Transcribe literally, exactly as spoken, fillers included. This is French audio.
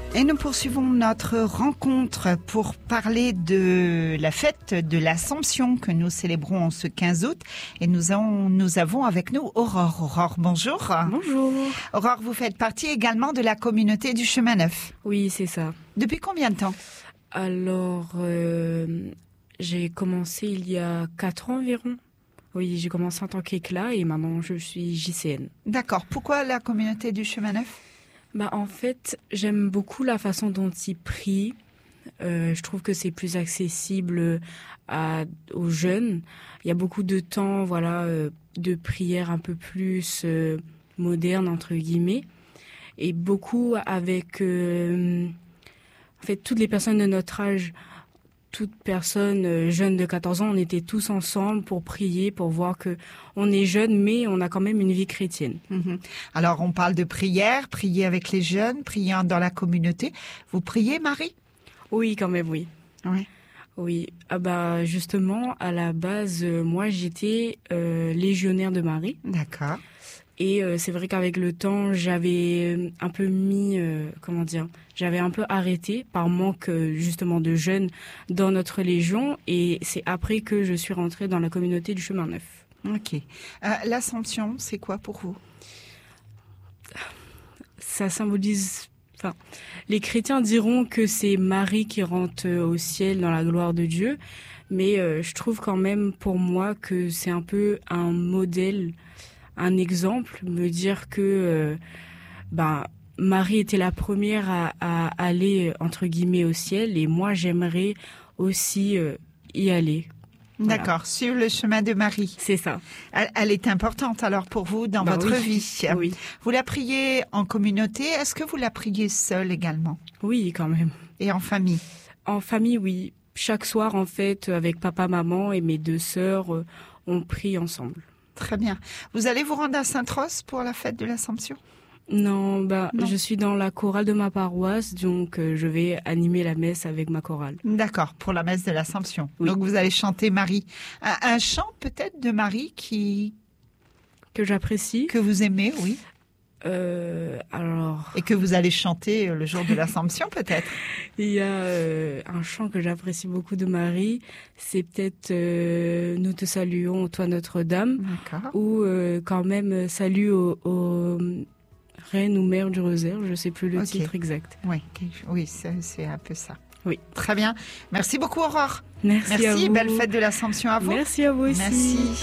Et nous poursuivons notre rencontre pour parler de la fête de l'Assomption que nous célébrons ce quinze août. Et nous avons, nous avons avec nous Aurore. Aurore, bonjour. Bonjour. Aurore, vous faites partie également de la communauté du Chemin Neuf. Oui, c'est ça. Depuis combien de temps? Alors, euh, j'ai commencé il y a quatre ans environ. Oui, j'ai commencé en tant qu'éclat et maintenant je suis J C N. D'accord. Pourquoi la communauté du Chemin Neuf? Bah, en fait, j'aime beaucoup la façon dont ils prient. Euh, je trouve que c'est plus accessible à, aux jeunes. Il y a beaucoup de temps, voilà, euh, de prières un peu plus euh, modernes, entre guillemets. Et beaucoup avec, euh, en fait, toutes les personnes de notre âge, toute personne euh, jeune de quatorze ans, on était tous ensemble pour prier, pour voir que on est jeune, mais on a quand même une vie chrétienne. Mmh. Alors, on parle de prière, prier avec les jeunes, prier dans la communauté. Vous priez, Marie? Oui, quand même, oui. Oui. Oui. Ah bah, justement, à la base, euh, moi, j'étais euh, légionnaire de Marie. D'accord. Et euh, c'est vrai qu'avec le temps, j'avais un peu mis, euh, comment dire, j'avais un peu arrêté par manque euh, justement de jeunes dans notre légion. Et c'est après que je suis rentrée dans la communauté du Chemin Neuf. Ok. Euh, L'Assomption, c'est quoi pour vous? Ça symbolise... Enfin, les chrétiens diront que c'est Marie qui rentre au ciel dans la gloire de Dieu. Mais euh, je trouve quand même pour moi que c'est un peu un modèle, un exemple, me dire que euh, ben, Marie était la première à, à aller, entre guillemets, au ciel, et moi, j'aimerais aussi euh, y aller. Voilà. D'accord, sur le chemin de Marie. C'est ça. Elle, elle est importante alors pour vous dans bah votre oui. vie. Oui. Vous la priez en communauté, est-ce que vous la priez seule également? Oui, quand même. Et en famille? En famille, oui. Chaque soir, en fait, avec papa, maman et mes deux sœurs, euh, on prie ensemble. Très bien. Vous allez vous rendre à Sainte-Rosse pour la fête de l'Assomption? Non, bah, non. Je suis dans la chorale de ma paroisse, donc euh, je vais animer la messe avec ma chorale. D'accord, pour la messe de l'Assomption. Oui. Donc vous allez chanter Marie. Un, un chant peut-être de Marie qui... Que j'apprécie. Que vous aimez, oui. Euh, alors... Et que vous allez chanter le jour de l'Assomption peut-être. Il y a euh, un chant que j'apprécie beaucoup de Marie, c'est peut-être euh, Nous te saluons, toi Notre-Dame, D'accord. ou euh, quand même Salut au, au Reine ou Mère du Rosaire, je ne sais plus le okay. titre exact. Oui, oui, c'est un peu ça. Oui. Très bien. Merci beaucoup Aurore. Merci, Merci à vous. Belle fête de l'Assomption à vous. Merci à vous aussi. Merci.